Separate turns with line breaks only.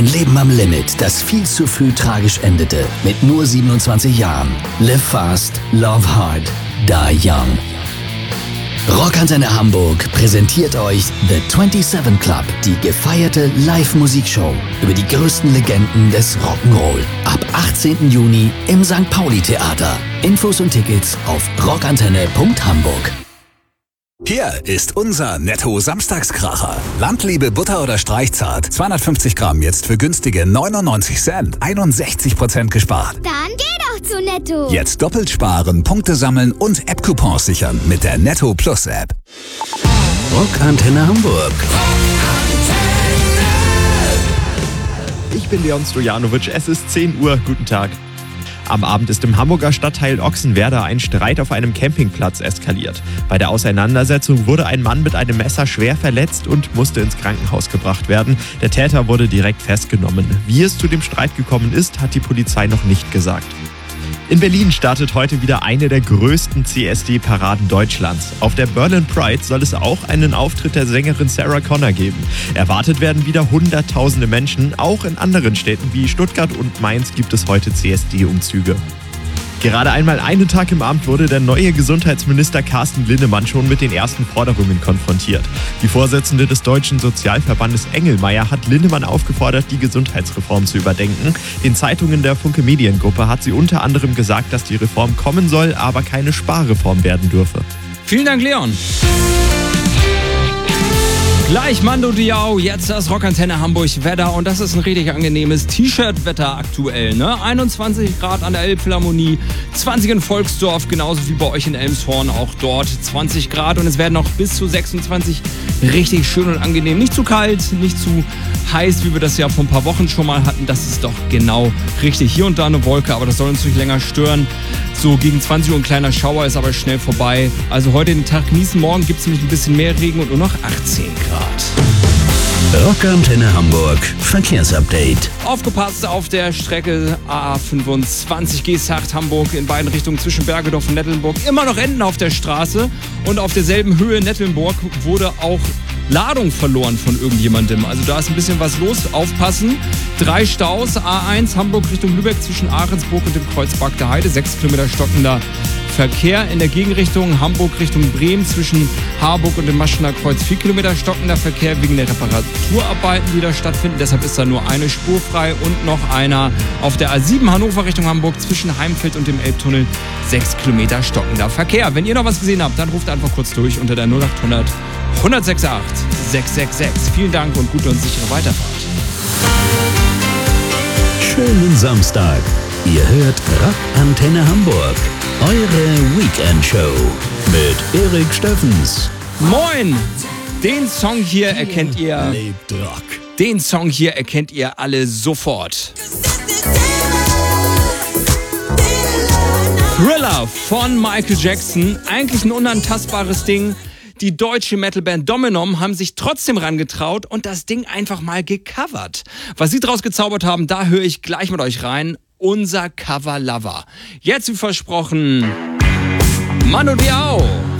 Ein Leben am Limit, das viel zu früh tragisch endete, mit nur 27 Jahren. Live fast, love hard, die young. Rockantenne Hamburg präsentiert euch The 27 Club, die gefeierte Live-Musikshow über die größten Legenden des Rock'n'Roll. Ab 18. Juni im St. Pauli-Theater. Infos und Tickets auf rockantenne.hamburg.
Hier ist unser Netto-Samstagskracher. Landliebe Butter oder Streichzart. 250 Gramm jetzt für günstige 99 Cent. 61% gespart.
Dann geh doch zu Netto.
Jetzt doppelt sparen, Punkte sammeln und App-Coupons sichern mit der Netto Plus App.
Rockantenne Hamburg.
Ich bin Leon Stojanovic, es ist 10 Uhr, guten Tag. Am Abend ist im Hamburger Stadtteil Ochsenwerder ein Streit auf einem Campingplatz eskaliert. Bei der Auseinandersetzung wurde ein Mann mit einem Messer schwer verletzt und musste ins Krankenhaus gebracht werden. Der Täter wurde direkt festgenommen. Wie es zu dem Streit gekommen ist, hat die Polizei noch nicht gesagt. In Berlin startet heute wieder eine der größten CSD-Paraden Deutschlands. Auf der Berlin Pride soll es auch einen Auftritt der Sängerin Sarah Connor geben. Erwartet werden wieder Hunderttausende Menschen. Auch in anderen Städten wie Stuttgart und Mainz gibt es heute CSD-Umzüge. Gerade einmal einen Tag im Amt wurde der neue Gesundheitsminister Carsten Linnemann schon mit den ersten Forderungen konfrontiert. Die Vorsitzende des Deutschen Sozialverbandes Engelmeier hat Linnemann aufgefordert, die Gesundheitsreform zu überdenken. Den Zeitungen der Funke Mediengruppe hat sie unter anderem gesagt, dass die Reform kommen soll, aber keine Sparreform werden dürfe.
Vielen Dank, Leon. Gleich Mando Diao, jetzt das Rockantenne Hamburg Wetter und das ist ein richtig angenehmes T-Shirt-Wetter aktuell, ne? 21 Grad an der Elbphilharmonie, 20 in Volksdorf, genauso wie bei euch in Elmshorn, auch dort 20 Grad und es werden noch bis zu 26 richtig schön und angenehm. Nicht zu kalt, nicht zu heiß, wie wir das ja vor ein paar Wochen schon mal hatten, das ist doch genau richtig. Hier und da eine Wolke, aber das soll uns nicht länger stören. So gegen 20 Uhr ein kleiner Schauer, ist aber schnell vorbei. Also heute den Tag genießen, morgen gibt es nämlich ein bisschen mehr Regen und nur noch 18 Grad.
Rockantenne Hamburg Verkehrsupdate.
Aufgepasst auf der Strecke A25 Geesthacht Hamburg in beiden Richtungen zwischen Bergedorf und Nettelnburg. Immer noch Enten auf der Straße und auf derselben Höhe Nettelnburg wurde auch Ladung verloren von irgendjemandem. Also da ist ein bisschen was los. Aufpassen. 3 Staus. A1 Hamburg Richtung Lübeck zwischen Ahrensburg und dem Kreuz Bagder Heide. 6 Kilometer stockender Verkehr. In der Gegenrichtung Hamburg Richtung Bremen zwischen Harburg und dem Maschener Kreuz 4 Kilometer stockender Verkehr wegen der Reparaturarbeiten, die da stattfinden. Deshalb ist da nur eine Spur frei und noch einer auf der A7 Hannover Richtung Hamburg zwischen Heimfeld und dem Elbtunnel. 6 Kilometer stockender Verkehr. Wenn ihr noch was gesehen habt, dann ruft einfach kurz durch unter der 0800 168 666. Vielen Dank und gute und sichere Weiterfahrt.
Schönen Samstag. Ihr hört Rockantenne Hamburg. Eure Weekend-Show mit Erik Steffens.
Moin! Den Song hier erkennt ihr.
Lebt Rock.
Den Song hier erkennt ihr alle sofort. Thriller von Michael Jackson. Eigentlich ein unantastbares Ding. Die deutsche Metalband Dominom haben sich trotzdem rangetraut und das Ding einfach mal gecovert. Was sie draus gezaubert haben, da höre ich gleich mit euch rein. Unser Cover-Lover. Jetzt wie versprochen, Mando Diao.